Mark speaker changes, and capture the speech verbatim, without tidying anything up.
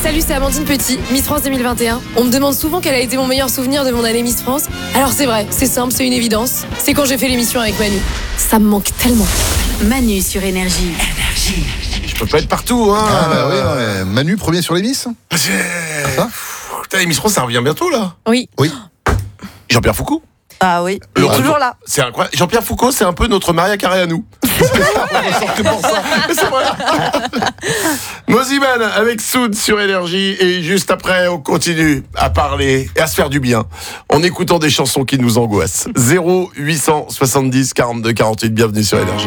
Speaker 1: Salut, c'est Amandine Petit, Miss France deux mille vingt et un. On me demande souvent quel a été mon meilleur souvenir de mon année Miss France. Alors c'est vrai, c'est simple, c'est une évidence. C'est quand j'ai fait l'émission avec Manu. Ça me manque tellement.
Speaker 2: Manu sur Énergie.
Speaker 3: Énergie. Je peux pas être partout, hein.
Speaker 4: Ah bah oui, non, mais Manu premier sur les Miss.
Speaker 3: C'est...
Speaker 4: Ah,
Speaker 3: Putain, les Miss France, ça revient bientôt, là.
Speaker 1: Oui.
Speaker 4: Oui.
Speaker 3: Jean-Pierre Foucault.
Speaker 5: Ah oui,
Speaker 3: Le
Speaker 5: il est
Speaker 3: retour.
Speaker 5: toujours là.
Speaker 3: C'est incroyable. Jean-Pierre Foucault, c'est un peu notre Maria Carré à nous. C'est pour ça. C'est vrai. Moziman avec Soud sur Énergie. Et juste après, on continue à parler et à se faire du bien en écoutant des chansons qui nous angoissent. zéro huit cent soixante-dix quarante-deux quarante-huit. Bienvenue sur Énergie.